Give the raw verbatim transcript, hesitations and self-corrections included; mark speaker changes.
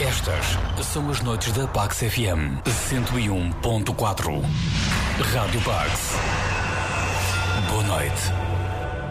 Speaker 1: Estas são as noites da Pax F M cento e um ponto quatro. Rádio Pax. Boa noite.